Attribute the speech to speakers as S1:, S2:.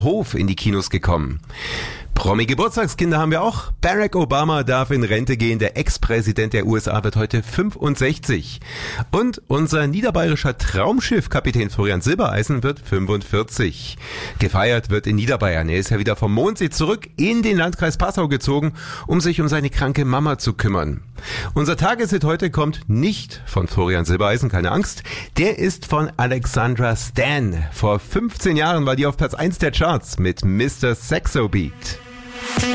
S1: Hof in die Kinos gekommen. Promi-Geburtstagskinder haben wir auch. Barack Obama darf in Rente gehen. Der Ex-Präsident der USA wird heute 65. Und unser niederbayerischer Traumschiff-Kapitän Florian Silbereisen wird 45. Gefeiert wird in Niederbayern. Er ist ja wieder vom Mondsee zurück in den Landkreis Passau gezogen, um sich um seine kranke Mama zu kümmern. Unser Tageshit heute kommt nicht von Florian Silbereisen, keine Angst. Der ist von Alexandra Stan. Vor 15 Jahren war die auf Platz 1 der Charts mit Mr. Saxo Beat.